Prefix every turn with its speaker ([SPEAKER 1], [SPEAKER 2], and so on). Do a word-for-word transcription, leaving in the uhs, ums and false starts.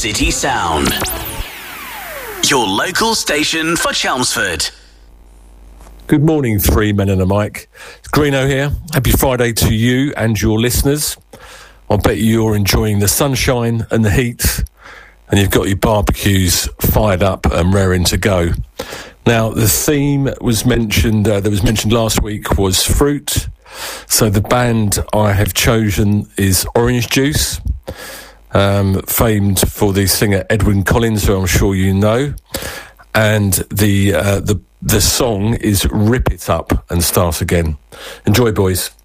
[SPEAKER 1] City Sound. Your local station for Chelmsford.
[SPEAKER 2] Good morning, three men and a mic. It's Greeno here. Happy Friday to you and your listeners. I bet you're enjoying the sunshine and the heat, and you've got your barbecues fired up and raring to go. Now, the theme was mentioned, uh, that was mentioned last week was fruit. So the band I have chosen is Orange Juice, um, famed for the singer Edwyn Collins, who I'm sure you know. And the uh, the the song is Rip It Up and Start Again. Enjoy, boys.